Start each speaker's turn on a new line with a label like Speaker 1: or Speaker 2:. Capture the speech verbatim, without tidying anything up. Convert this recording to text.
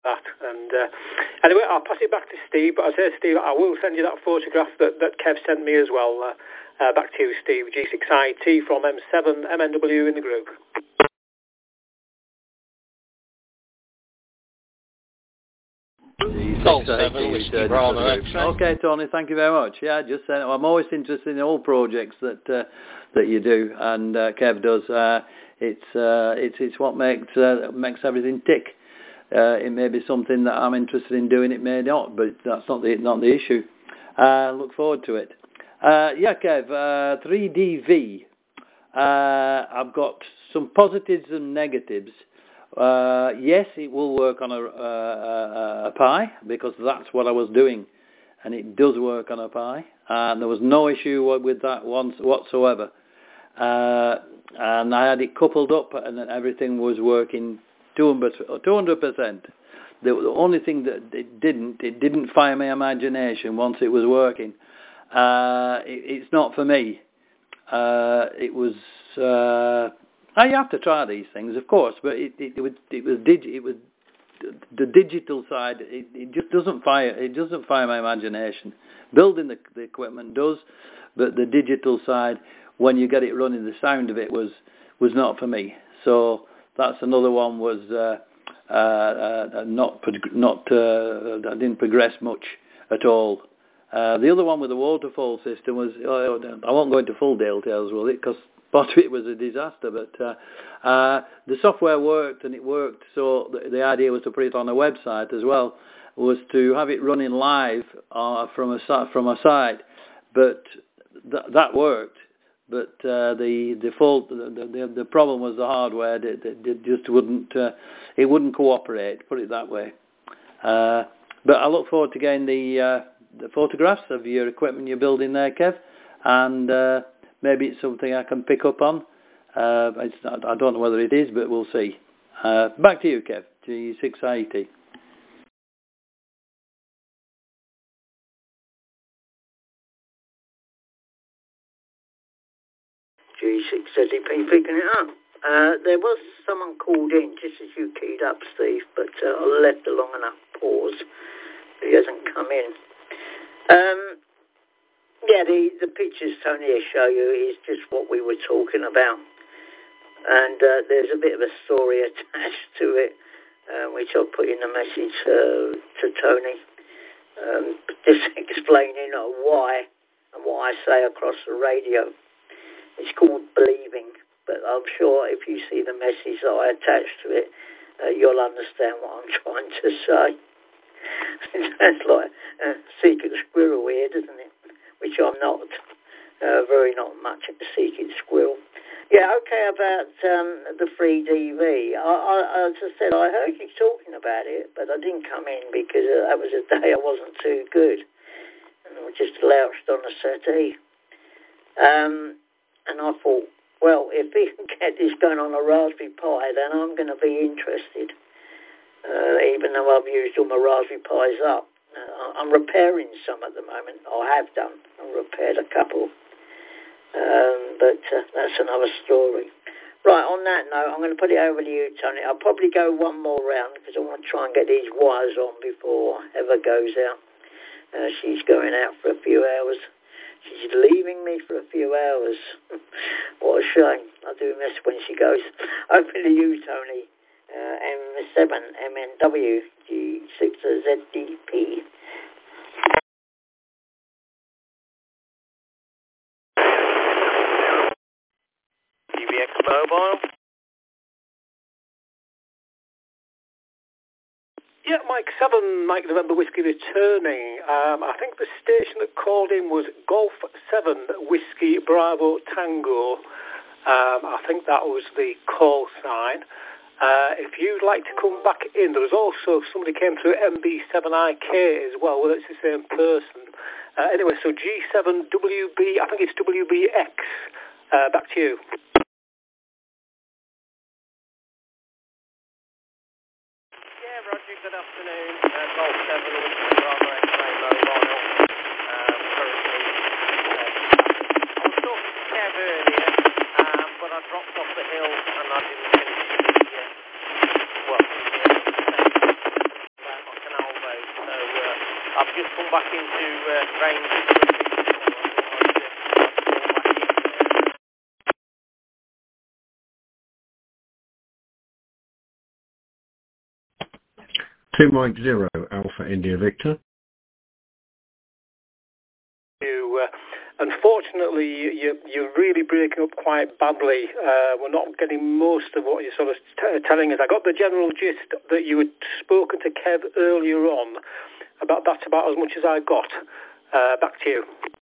Speaker 1: that. And uh, anyway, I'll pass it back to Steve. But I say, Steve, I will send you that photograph that, that Kev sent me as well. Uh, uh, back to you, Steve. G six I T from M seven M N W in the group.
Speaker 2: Golf seven, Whiskey Bravo X-ray.
Speaker 3: Okay, Tony, thank you very much. Yeah, just saying, I'm always interested in all projects that uh, that you do, and uh, Kev does. Uh, it's uh, it's it's what makes uh, makes everything tick. Uh, it may be something that I'm interested in doing, it may not, but that's not the not the issue. Uh, look forward to it. Uh, yeah, Kev, uh, three D V. Uh, I've got some positives and negatives. Uh, yes, it will work on a, a, a Pi, because that's what I was doing, and it does work on a Pi, and there was no issue with that once whatsoever. Uh, and I had it coupled up, and everything was working two hundred percent. The, the only thing that it didn't, it didn't fire my imagination once it was working. Uh, it, it's not for me. Uh, it was... Uh, Oh, you have to try these things, of course, but it, it, it was it was digi- it was the digital side. It, it just doesn't fire. It doesn't fire my imagination. Building the, the equipment does, but the digital side, when you get it running, the sound of it was was not for me. So that's another one. Was uh, uh, uh, not not uh, I didn't progress much at all. Uh, the other one with the waterfall system was. Uh, I won't go into full details with it because part of it was a disaster, but uh, uh, the software worked, and it worked, so the, the idea was to put it on a website as well, was to have it running live uh, from a from a site, but th- that worked, but uh, the the, fault, the, the the problem was the hardware. It, it, it just wouldn't uh, it wouldn't cooperate, put it that way. Uh, but I look forward to getting the, uh, the photographs of your equipment you're building there, Kev, and uh, maybe it's something I can pick up on. Uh, it's not, I don't know whether it is, but we'll see. Uh, back to you, Kev. G six eighty.
Speaker 4: G six eighty P picking it up. Uh, there was someone called in just as you keyed up, Steve, but uh, I left a long enough pause. He hasn't come in. Um, Yeah, the, the pictures Tony will show you is just what we were talking about. And uh, there's a bit of a story attached to it, uh, which I'll put in the message uh, to Tony. Um, just explaining uh, why and what I say across the radio. It's called Believing, but I'm sure if you see the message that I attach to it, uh, you'll understand what I'm trying to say. It sounds like a secret squirrel here, doesn't it? Which I'm not, uh, very not much of a secret squirrel. Yeah, okay, about um, the three D V. I, I, as I said, I heard you talking about it, but I didn't come in because uh, that was a day I wasn't too good. And I was just slouched on the settee. Um, and I thought, well, if we can get this going on a Raspberry Pi, then I'm going to be interested, uh, even though I've used all my Raspberry Pis up. Uh, I'm repairing some at the moment. I have done. I've repaired a couple. Um, but uh, that's another story. Right, on that note, I'm going to put it over to you, Tony. I'll probably go one more round because I want to try and get these wires on before Heather goes out. Uh, she's going out for a few hours. She's leaving me for a few hours. What a shame. I do miss when she goes. Over to you, Tony. Uh, M seven M N W G six Z D P.
Speaker 5: D V X Mobile.
Speaker 1: Yeah, Mike seven, Mike November Whiskey returning. Um, I think the station that called in was Golf seven Whiskey Bravo Tango. Um, I think that was the call sign. Uh, if you'd like to come back in, there was also somebody came through M B seven I K as well, whether it's the same person. Uh, anyway, so G seven W B, I think it's W B X. Uh, back to you.
Speaker 5: Yeah, Roger, good afternoon. Uh, Golf seven, Whiskey Bravo X-ray Mobile. Um, currently, uh, I was talking to Kev earlier, um, but I dropped off the hill and I didn't finish the, uh, well, I've just come back into uh, range.
Speaker 6: Two Mike Zero, Alpha India Victor.
Speaker 1: You, uh, unfortunately, you, you're really breaking up quite badly. Uh, we're not getting most of what you're sort of t- telling us. I got the general gist that you had spoken to Kev earlier on. About that's about as much as I got. Uh, back to you.